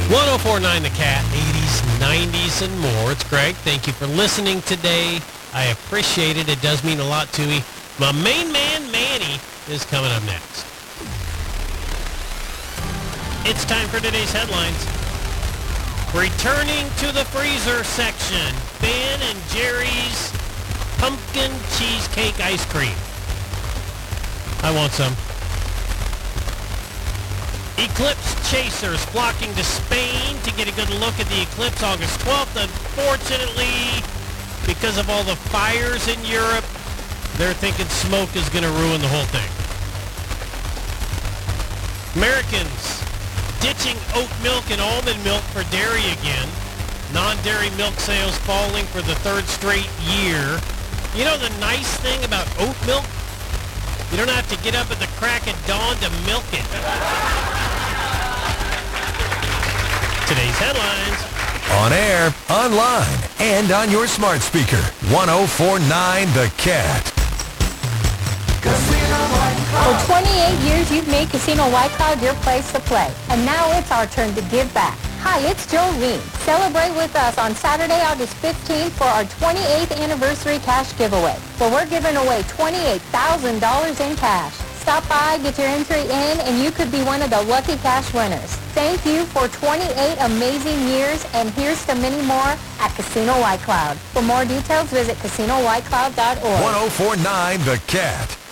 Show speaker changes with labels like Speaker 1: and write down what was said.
Speaker 1: 1049 The Cat, 80s, 90s, and more. It's Greg. Thank you for listening today. I appreciate it. It does mean a lot to me. My main man, Manny, is coming up next. It's time for today's headlines. Returning to the freezer section, Ben and Jerry's pumpkin cheesecake ice cream. I want some. Eclipse chasers flocking to Spain to get a good look at the eclipse August 12th. Unfortunately, because of all the fires in Europe, they're thinking smoke is going to ruin the whole thing. Americans ditching oat milk and almond milk for dairy again. Non-dairy milk sales falling for the third straight year. You know the nice thing about oat milk? You don't have to get up at the crack of dawn to milk it. Today's headlines.
Speaker 2: On air, online, and on your smart speaker. 1049 The Cat.
Speaker 3: For 28 years, you've made Casino White Cloud your place to play. And now it's our turn to give back. Hi, it's Jolene. Celebrate with us on Saturday, August 15th for our 28th anniversary cash giveaway, where we're giving away $28,000 in cash. Stop by, get your entry in, and you could be one of the lucky cash winners. Thank you for 28 amazing years, and here's to many more at Casino White Cloud. For more details, visit CasinoWhiteCloud.org.
Speaker 2: 1049 The Cat.